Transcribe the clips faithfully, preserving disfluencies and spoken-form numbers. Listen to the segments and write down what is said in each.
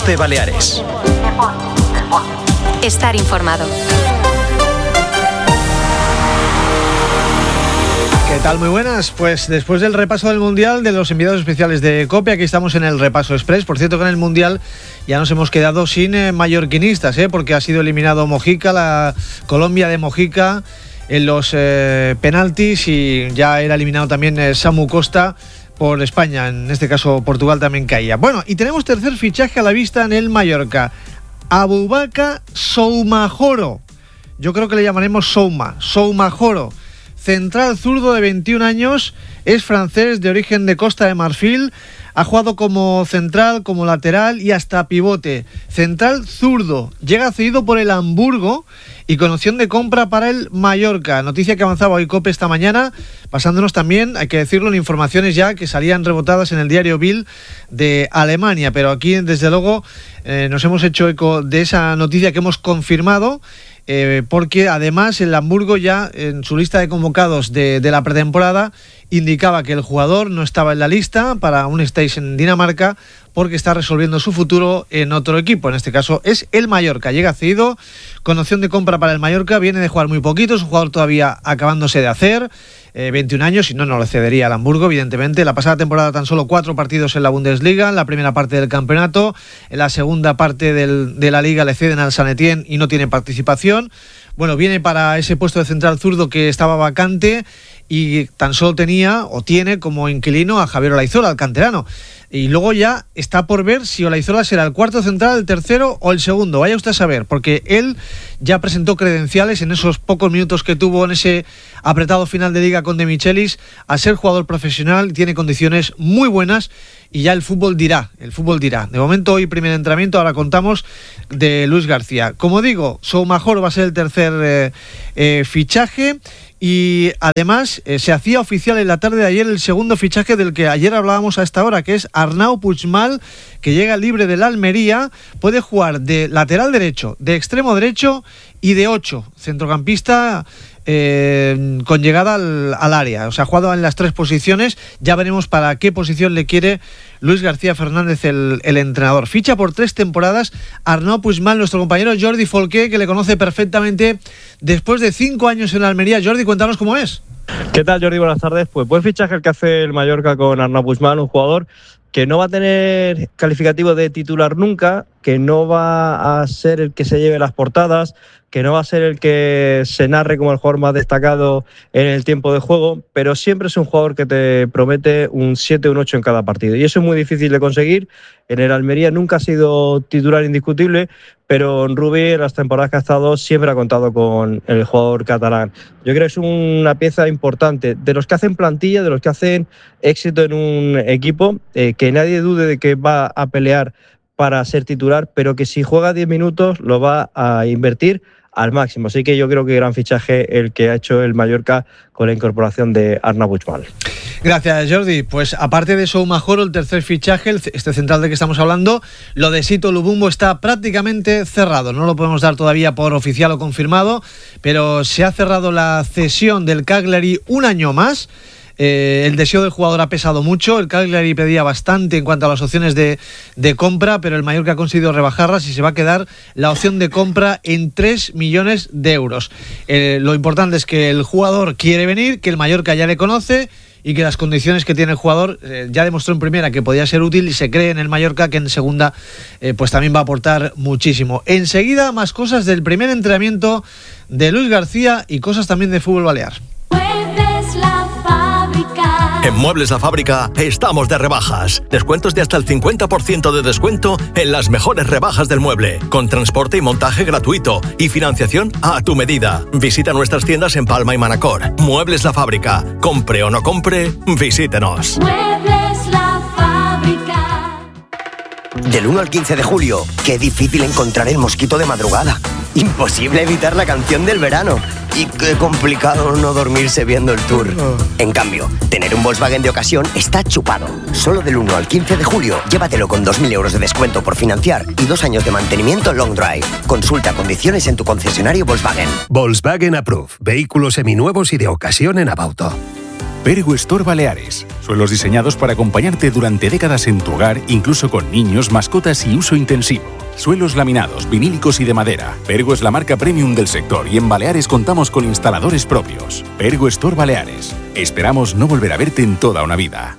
Deporte Baleares. Estar informado. ¿Qué tal? Muy buenas. Pues después del repaso del Mundial, de los enviados especiales de COPE, aquí estamos en el repaso express. Por cierto que en el Mundial ya nos hemos quedado sin eh, mallorquinistas, eh, porque ha sido eliminado Mojica, la Colombia de Mojica, en los eh, penaltis, y ya era eliminado también eh, Samu Costa por España. En este caso Portugal también caía. Bueno, y tenemos tercer fichaje a la vista en el Mallorca. Aboubakar Soumahoro. Yo creo que le llamaremos Souma, Soumahoro. Central zurdo de veintiún años, es francés de origen de Costa de Marfil, ha jugado como central, como lateral y hasta pivote. Central zurdo, llega cedido por el Hamburgo y con opción de compra para el Mallorca. Noticia que avanzaba hoy COPE esta mañana, basándonos también, hay que decirlo, en informaciones ya que salían rebotadas en el diario Bild de Alemania, pero aquí desde luego eh, nos hemos hecho eco de esa noticia que hemos confirmado. Eh, porque además el Hamburgo ya en su lista de convocados de, de la pretemporada indicaba que el jugador no estaba en la lista para un stage en Dinamarca porque está resolviendo su futuro en otro equipo. En este caso es el Mallorca. Llega cedido con opción de compra para el Mallorca, viene de jugar muy poquito, es un jugador todavía acabándose de hacer, eh, veintiún años, y no, no le cedería al Hamburgo, evidentemente. La pasada temporada tan solo cuatro partidos en la Bundesliga, en la primera parte del campeonato, en la segunda parte del, de la Liga le ceden al San Etienne y no tiene participación. Bueno, viene para ese puesto de central zurdo que estaba vacante y tan solo tenía o tiene como inquilino a Javier Olaizola, el canterano. Y luego ya está por ver si Olaizola será el cuarto central, el tercero o el segundo. Vaya usted a saber, porque él ya presentó credenciales en esos pocos minutos que tuvo en ese apretado final de liga con De Michelis a ser jugador profesional, tiene condiciones muy buenas y ya el fútbol dirá, el fútbol dirá. De momento hoy primer entrenamiento, ahora contamos de Luis García. Como digo, Soumahoro va a ser el tercer eh, eh, fichaje. Y además eh, se hacía oficial en la tarde de ayer el segundo fichaje del que ayer hablábamos a esta hora, que es Arnau Puigmal, que llega libre del Almería, puede jugar de lateral derecho, de extremo derecho y de ocho, centrocampista eh, con llegada al, al área. O sea, ha jugado en las tres posiciones, ya veremos para qué posición le quiere Luis García Fernández, el, el entrenador. Ficha por tres temporadas Arnau Puigmal, nuestro compañero Jordi Folqué, que le conoce perfectamente después de cinco años en la Almería. Jordi, cuéntanos cómo es. ¿Qué tal, Jordi? Buenas tardes. Pues buen fichaje el que hace el Mallorca con Arnau Puigmal, un jugador que no va a tener calificativo de titular nunca, que no va a ser el que se lleve las portadas, que no va a ser el que se narre como el jugador más destacado en el tiempo de juego, pero siempre es un jugador que te promete un siete o un ocho en cada partido. Y eso es muy difícil de conseguir. En el Almería nunca ha sido titular indiscutible, pero en Rubí, en las temporadas que ha estado, siempre ha contado con el jugador catalán. Yo creo que es una pieza importante de los que hacen plantilla, de los que hacen éxito en un equipo, eh, que nadie dude de que va a pelear para ser titular, pero que si juega diez minutos lo va a invertir al máximo. Así que yo creo que gran fichaje el que ha hecho el Mallorca con la incorporación de Arnau Puigmal. Gracias, Jordi. Pues aparte de Soumahoro, el tercer fichaje, este central del que estamos hablando, lo de Sito Lubumbo está prácticamente cerrado. No lo podemos dar todavía por oficial o confirmado, pero se ha cerrado la cesión del Cagliari un año más. Eh, el deseo del jugador ha pesado mucho. El Cagliari pedía bastante en cuanto a las opciones de, de compra, pero el Mallorca ha conseguido rebajarlas y se va a quedar la opción de compra en tres millones de euros. Eh, lo importante es que el jugador quiere venir, que el Mallorca ya le conoce y que las condiciones que tiene el jugador eh, ya demostró en primera que podía ser útil, y se cree en el Mallorca que en segunda eh, pues también va a aportar muchísimo. Enseguida más cosas del primer entrenamiento de Luis García y cosas también de fútbol balear. En Muebles La Fábrica estamos de rebajas. Descuentos de hasta el cincuenta por ciento de descuento en las mejores rebajas del mueble, con transporte y montaje gratuito y financiación a tu medida. Visita nuestras tiendas en Palma y Manacor. Muebles La Fábrica. Compre o no compre, visítenos. Muebles La Fábrica. Del uno al quince de julio, qué difícil encontrar el mosquito de madrugada. Imposible evitar la canción del verano. Y qué complicado no dormirse viendo el Tour. En cambio, tener un Volkswagen de ocasión está chupado. Solo del uno al quince de julio, llévatelo con dos mil euros de descuento por financiar y dos años de mantenimiento long drive. Consulta condiciones en tu concesionario Volkswagen. Volkswagen Approved. Vehículos seminuevos y de ocasión en Abauto. Pergo Store Baleares. Suelos diseñados para acompañarte durante décadas en tu hogar, incluso con niños, mascotas y uso intensivo. Suelos laminados, vinílicos y de madera. Pergo es la marca premium del sector y en Baleares contamos con instaladores propios. Pergo Store Baleares. Esperamos no volver a verte en toda una vida.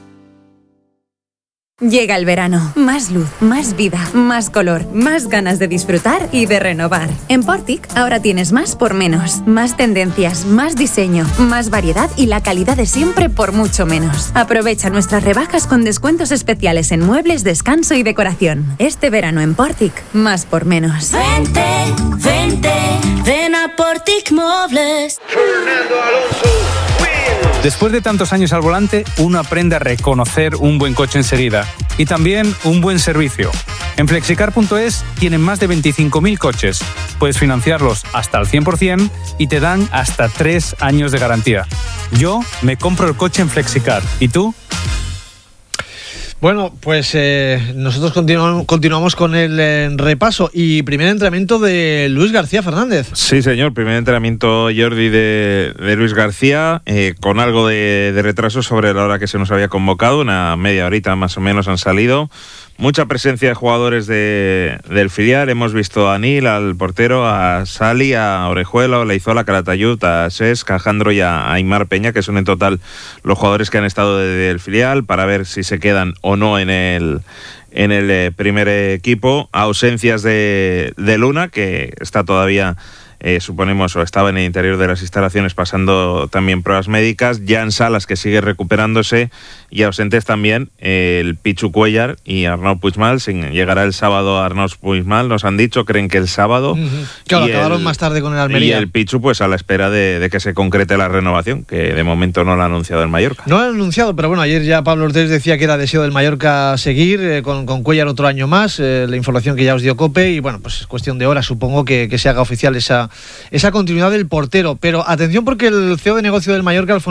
Llega el verano. Más luz, más vida, más color, más ganas de disfrutar y de renovar. En Portic ahora tienes más por menos. Más tendencias, más diseño, más variedad y la calidad de siempre por mucho menos. Aprovecha nuestras rebajas con descuentos especiales en muebles, descanso y decoración. Este verano en Portic, más por menos. Vente, vente, ven a Portic Mobles. Fernando Alonso. Después de tantos años al volante, uno aprende a reconocer un buen coche enseguida y también un buen servicio. En flexicar punto es tienen más de veinticinco mil coches. Puedes financiarlos hasta el cien por ciento y te dan hasta tres años de garantía. Yo me compro el coche en Flexicar. ¿Y tú? Bueno, pues eh, nosotros continuamos, continuamos con el eh, repaso y primer entrenamiento de Luis García Fernández. Sí, señor, primer entrenamiento, Jordi, de, de Luis García, eh, con algo de, de retraso sobre la hora que se nos había convocado, una media horita más o menos han salido. Mucha presencia de jugadores de, del filial. Hemos visto a Nil, al portero, a Sali, a Orejuela, a Leizola, a Calatayud, a Sesc, a Alejandro y a Aimar Peña, que son en total los jugadores que han estado del filial, para ver si se quedan o no en el, en el eh, primer equipo. Ausencias de, de Luna, que está todavía... Eh, suponemos, o estaba en el interior de las instalaciones pasando también pruebas médicas. Jan Salas, que sigue recuperándose, y ausentes también eh, el Pichu Cuellar y Arnaud Puigmal. Sin, llegará el sábado Arnaud Puigmal, nos han dicho, creen que el sábado. Uh-huh. Claro, y acabaron el, más tarde con el Almería. Y el Pichu, pues a la espera de, de que se concrete la renovación, que de momento no lo ha anunciado el Mallorca. No lo han anunciado, pero bueno, ayer ya Pablo Ortiz decía que era deseo del Mallorca seguir eh, con, con Cuellar otro año más, eh, la información que ya os dio COPE, y bueno, pues es cuestión de horas, supongo, que, que se haga oficial esa, esa continuidad del portero. Pero atención, porque el C E O de negocio del Mallorca, Alfonso